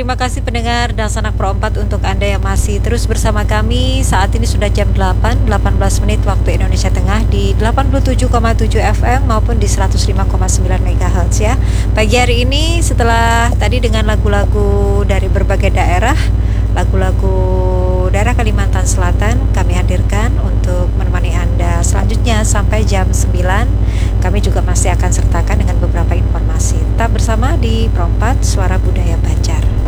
terima kasih pendengar dan sanak Pro 4 untuk Anda yang masih terus bersama kami. Saat ini sudah jam 8, 18 menit waktu Indonesia Tengah di 87,7 FM maupun di 105,9 MHz ya. Pagi hari ini setelah tadi dengan lagu-lagu dari berbagai daerah, lagu-lagu daerah Kalimantan Selatan kami hadirkan untuk menemani Anda selanjutnya sampai jam 9. Kami juga masih akan sertakan dengan beberapa informasi. Tetap bersama di Pro 4 Suara Budaya Banjar.